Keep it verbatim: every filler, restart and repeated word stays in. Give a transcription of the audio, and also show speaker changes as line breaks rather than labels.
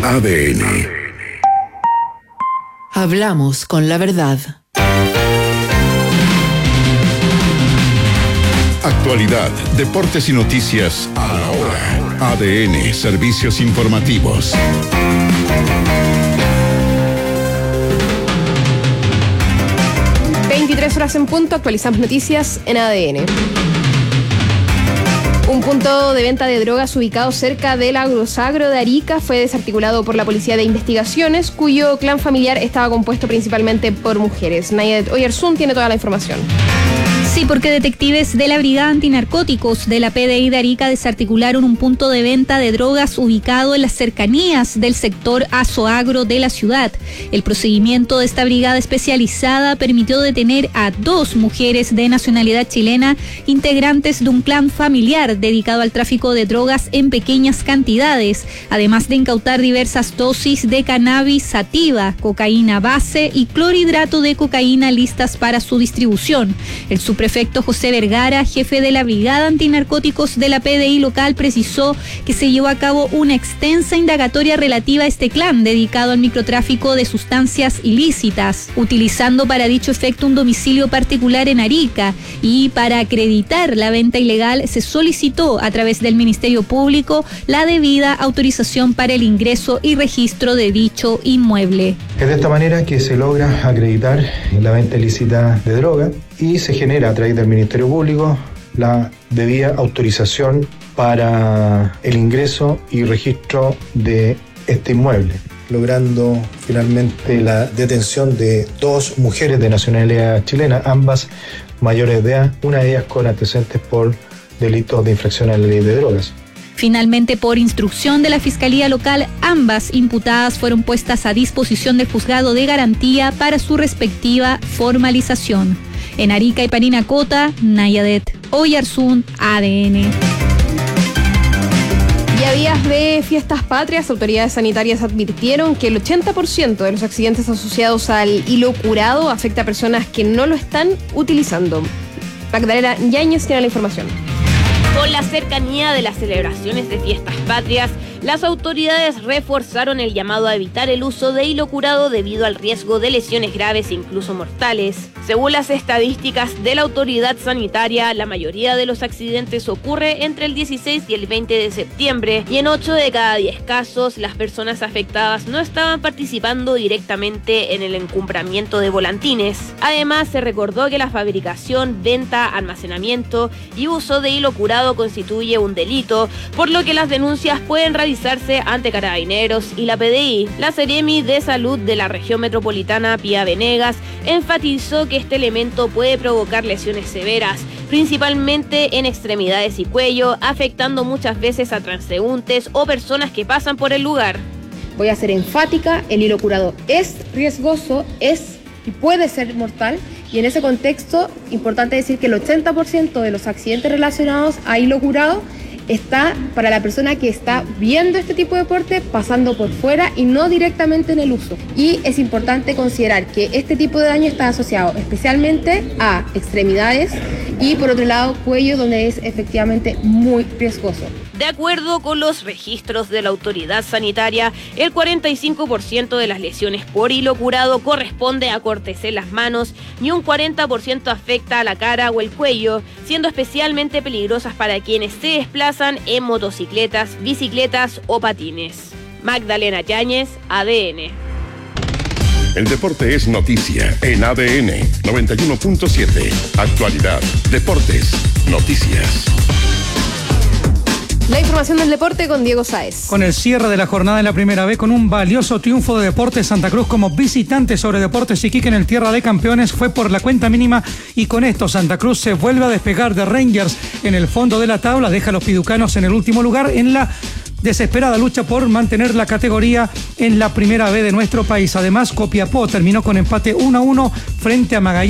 A D N.
Hablamos con la verdad.
Actualidad, deportes y noticias a la hora. A D N, servicios informativos.
veintitrés horas en punto, actualizamos noticias en A D N. Un punto de venta de drogas ubicado cerca del Agrosagro de Arica fue desarticulado por la Policía de Investigaciones, cuyo clan familiar estaba compuesto principalmente por mujeres. Nayadet Oyarzún tiene toda la información.
Sí, porque detectives de la Brigada Antinarcóticos de la P D I de Arica desarticularon un punto de venta de drogas ubicado en las cercanías del sector Azoagro de la ciudad. El procedimiento de esta brigada especializada permitió detener a dos mujeres de nacionalidad chilena, integrantes de un clan familiar dedicado al tráfico de drogas en pequeñas cantidades, además de incautar diversas dosis de cannabis sativa, cocaína base y clorhidrato de cocaína listas para su distribución. El subprefecto José Vergara, jefe de la Brigada Antinarcóticos de la P D I local, precisó que se llevó a cabo una extensa indagatoria relativa a este clan dedicado al microtráfico de sustancias ilícitas, utilizando para dicho efecto un domicilio particular en Arica, y para acreditar la venta ilegal se solicitó a través del Ministerio Público la debida autorización para el ingreso y registro de dicho inmueble.
Es de esta manera que se logra acreditar la venta ilícita de droga y se genera a través del Ministerio Público la debida autorización para el ingreso y registro de este inmueble, logrando finalmente la detención de dos mujeres de nacionalidad chilena, ambas mayores de edad, una de ellas con antecedentes por delitos de infracción a la ley de drogas.
Finalmente, por instrucción de la Fiscalía Local, ambas imputadas fueron puestas a disposición del juzgado de garantía para su respectiva formalización. En Arica y Parinacota, Nayadet Oyarzún, A D N.
Y a días de fiestas patrias, autoridades sanitarias advirtieron que el ochenta por ciento de los accidentes asociados al hilo curado afecta a personas que no lo están utilizando. Magdalena Yáñez tiene la información.
Con la cercanía de las celebraciones de fiestas patrias, las autoridades reforzaron el llamado a evitar el uso de hilo curado debido al riesgo de lesiones graves e incluso mortales. Según las estadísticas de la autoridad sanitaria, la mayoría de los accidentes ocurre entre el dieciséis y el veinte de septiembre, y en ocho de cada diez casos las personas afectadas no estaban participando directamente en el encumbramiento de volantines. Además, se recordó que la fabricación, venta, almacenamiento y uso de hilo curado constituye un delito, por lo que las denuncias pueden realizarse ante Carabineros y la P D I. La Seremi de Salud de la región metropolitana, Pía Venegas, enfatizó que este elemento puede provocar lesiones severas, principalmente en extremidades y cuello, afectando muchas veces a transeúntes o personas que pasan por el lugar.
Voy a ser enfática, el hilo curado es riesgoso, es y puede ser mortal, y en ese contexto, importante decir que el ochenta por ciento de los accidentes relacionados a hilo curado está para la persona que está viendo este tipo de deporte, pasando por fuera y no directamente en el uso. Y es importante considerar que este tipo de daño está asociado especialmente a extremidades y, por otro lado, cuello, donde es efectivamente muy riesgoso.
De acuerdo con los registros de la autoridad sanitaria, el cuarenta y cinco por ciento de las lesiones por hilo curado corresponde a cortes en las manos y un cuarenta por ciento afecta a la cara o el cuello, siendo especialmente peligrosas para quienes se desplazan en motocicletas, bicicletas o patines. Magdalena Yáñez, A D N.
El deporte es noticia en A D N noventa y uno punto siete. Actualidad, deportes, noticias.
La información del deporte con Diego Sáez.
Con el cierre de la jornada en la primera B, con un valioso triunfo de Deportes Santa Cruz como visitante sobre Deportes Iquique en el Tierra de Campeones, fue por la cuenta mínima, y con esto Santa Cruz se vuelve a despegar de Rangers en el fondo de la tabla, deja a los piducanos en el último lugar en la desesperada lucha por mantener la categoría en la primera B de nuestro país. Además, Copiapó terminó con empate uno a uno frente a Magallanes.